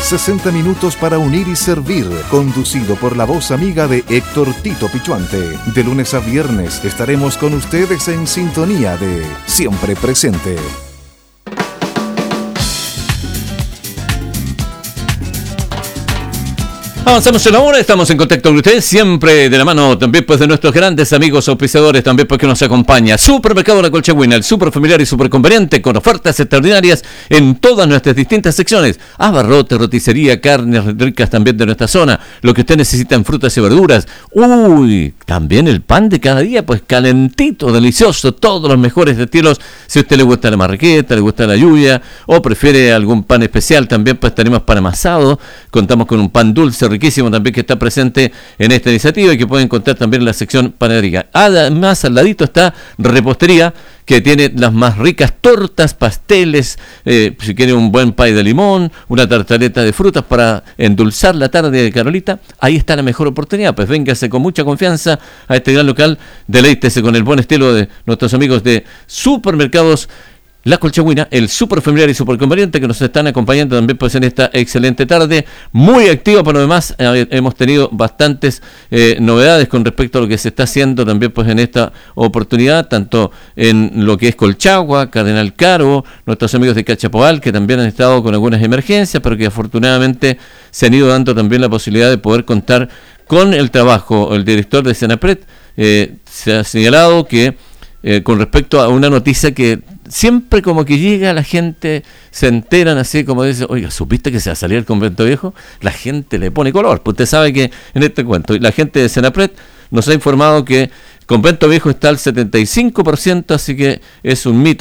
60 minutos para unir y servir, conducido por la voz amiga de Héctor Tito Pichuante. De lunes a viernes estaremos con ustedes en sintonía de Siempre Presente. Avanzamos en la hora, estamos en contacto con ustedes, siempre de la mano también pues de nuestros grandes amigos auspiciadores también porque nos acompaña. Supermercado La Colchagüina, el súper familiar y súper conveniente con ofertas extraordinarias en todas nuestras distintas secciones. Abarrote, roticería, carnes ricas también de nuestra zona, lo que usted necesita en frutas y verduras. Uy, también el pan de cada día, pues calentito, delicioso, todos los mejores estilos. Si a usted le gusta la marraqueta, le gusta la lluvia o prefiere algún pan especial, también pues tenemos pan amasado. Contamos con un pan dulce, riquísimo también que está presente en esta iniciativa y que pueden encontrar también en la sección panadería. Además, al ladito está repostería, que tiene las más ricas tortas, pasteles, si quiere un buen pay de limón, una tartaleta de frutas para endulzar la tarde de Carolita, ahí está la mejor oportunidad. Pues véngase con mucha confianza a este gran local, deleítese con el buen estilo de nuestros amigos de Supermercados La Colchagüina, el súper familiar y súper conveniente que nos están acompañando también pues en esta excelente tarde, muy activa por lo demás. Hemos tenido bastantes novedades con respecto a lo que se está haciendo también pues en esta oportunidad, tanto en lo que es Colchagua, Cardenal Caro, nuestros amigos de Cachapoal, que también han estado con algunas emergencias, pero que afortunadamente se han ido dando también la posibilidad de poder contar con el trabajo. El director de Senapred se ha señalado que con respecto a una noticia que siempre como que llega la gente, se enteran así como dice, oiga, ¿supiste que se va a salir el convento viejo? La gente le pone color, pues usted sabe que en este cuento, y la gente de Senapred nos ha informado que convento viejo está al 75%, así que es un mito